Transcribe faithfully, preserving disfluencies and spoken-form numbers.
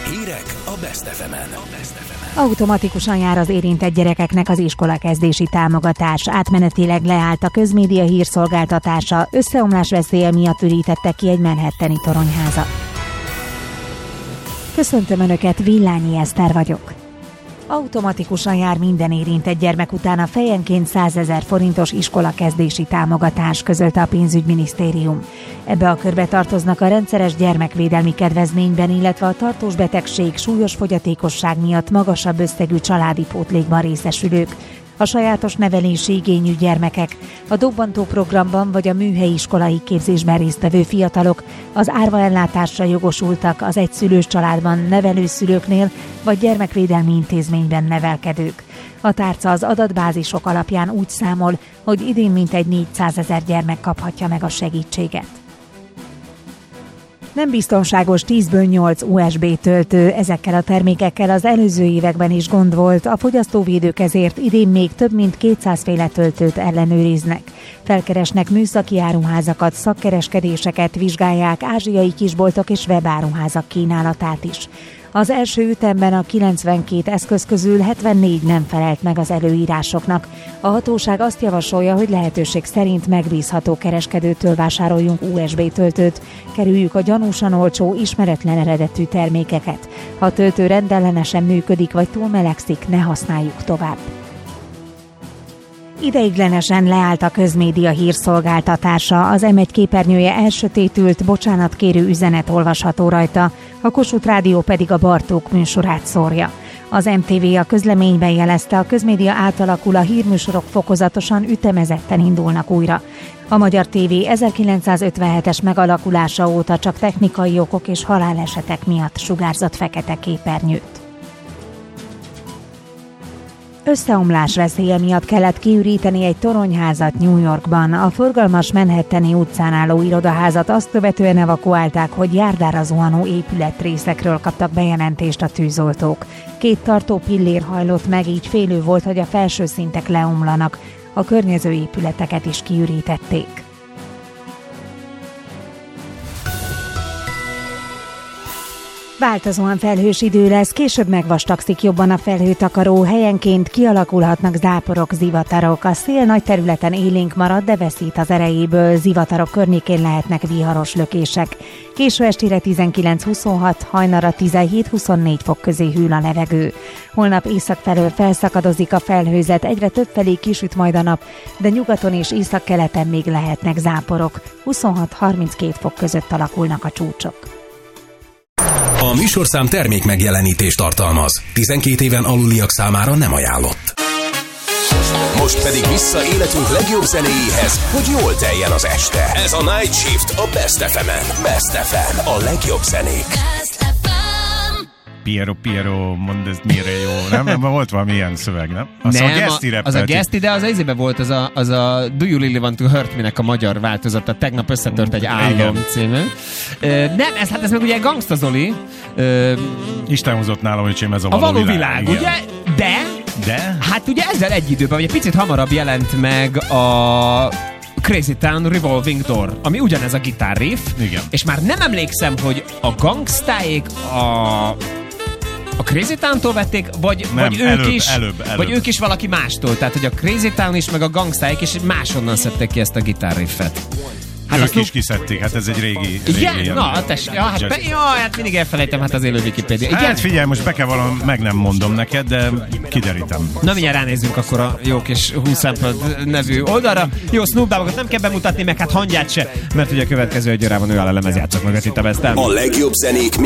Hírek a Best ef emen. Automatikusan jár az érintett gyerekeknek az iskolakezdési támogatás. Átmenetileg leállt a közmédia hírszolgáltatása, összeomlás veszélye miatt ürítette ki egy manhattani toronyházat. Köszöntöm Önöket, Villányi Eszter vagyok. Automatikusan jár minden érintett gyermek után a fejenként százezer forintos iskolakezdési támogatás, közölte a pénzügyminisztérium. Ebbe a körbe tartoznak a rendszeres gyermekvédelmi kedvezményben, illetve a tartós betegség, súlyos fogyatékosság miatt magasabb összegű családi pótlékban részesülők, a sajátos nevelési igényű gyermekek, a dobbantó programban vagy a műhelyi iskolai képzésben résztvevő fiatalok, az árvaellátásra jogosultak az egyszülős családban nevelőszülőknél vagy gyermekvédelmi intézményben nevelkedők. A tárca az adatbázisok alapján úgy számol, hogy idén mintegy négyszázezer gyermek kaphatja meg a segítséget. Nem biztonságos tízből nyolc u es bé töltő, ezekkel a termékekkel az előző években is gond volt, a fogyasztóvédők ezért idén még több mint kétszáz féle töltőt ellenőriznek. Felkeresnek műszaki áruházakat, szakkereskedéseket, vizsgálják ázsiai kisboltok és webáruházak kínálatát is. Az első ütemben a kilencvenkét eszköz közül hetvennégy nem felelt meg az előírásoknak. A hatóság azt javasolja, hogy lehetőség szerint megbízható kereskedőtől vásároljunk u es bé töltőt, kerüljük a gyanúsan olcsó, ismeretlen eredetű termékeket. Ha a töltő rendellenesen működik vagy túl melegszik, ne használjuk tovább. Ideiglenesen leállt a közmédia hírszolgáltatása, az em egy képernyője elsötétült, bocsánatkérő üzenet olvasható rajta, a Kossuth Rádió pedig a Bartók műsorát szórja. Az em té vé a közleményben jelezte, a közmédia átalakul, a hírműsorok fokozatosan, ütemezetten indulnak újra. A Magyar té vé ezerkilencszázötvenhetes megalakulása óta csak technikai okok és halálesetek miatt sugárzott fekete képernyőt. Összeomlás veszélye miatt kellett kiüríteni egy toronyházat New Yorkban. A forgalmas Manhattani utcán álló irodaházat azt követően evakuálták, hogy járdára zuhanó épületrészekről kaptak bejelentést a tűzoltók. Két tartó pillér hajlott meg, így félő volt, hogy a felső szintek leomlanak. A környező épületeket is kiürítették. Változóan felhős idő lesz, később megvastagszik jobban a felhőtakaró, helyenként kialakulhatnak záporok, zivatarok. A szél nagy területen élénk marad, de veszít az erejéből, zivatarok környékén lehetnek viharos lökések. Késő estére tizenkilenc-huszonhat, hajnalra tizenhét-huszonnégy fok közé hűl a levegő. Holnap észak felől felszakadozik a felhőzet, egyre többfelé kisüt majd a nap, de nyugaton és északkeleten még lehetnek záporok. huszonhat-harminckét fok között alakulnak a csúcsok. A műsorszám termék megjelenítést tartalmaz. tizenkét éven aluliak számára nem ajánlott. Most pedig vissza életünk legjobb zenéjéhez, hogy jól teljen az este. Ez a Night Shift a Best ef emen. Best ef em, a legjobb zenék. Piero, Piero, mondd ez mire jó, nem? Nem, volt valami ilyen szöveg, nem? Az nem, a Geszti az a Geszti, de az izébe volt, az a, az a Do You Really Want To Hurt Me-nek a magyar változata, tegnap összetört egy álom című. Uh, nem, ez, hát ez meg ugye Gangsta Zoli. Uh, Isten hozott nálam, hogy ez a való, a való világ, világ ugye? De, de, hát ugye ezzel egy időben, vagy egy picit hamarabb jelent meg a Crazy Town Revolving Door, ami ugyanez a gitárriff, igen. És már nem emlékszem, hogy a gangstáék a A Crazy Town-tól vették, vagy, nem, vagy, ők előbb, is, előbb, előbb. vagy ők is valaki mástól. Tehát, hogy a Crazy Town is, meg a gangstáik is máshonnan szedték ki ezt a gitárriffet. Hát ők is kiszedték, hát ez egy régi... Igen? régi Na, tess, ja, hát, be, ja, hát mindig elfelejtem hát az élő Wikipédia. Igen? Hát figyelj, most be kell valami, meg nem mondom neked, de kiderítem. Na, mindjárt ránézzünk akkor a jó kis húsz Sampled nevű oldalra. Jó, Snoop Doggot nem kell bemutatni, meg hát hangját se, mert ugye a következő egy órában ő áll a lemezjátszók mögött itt a Bestem. A legjobb zenék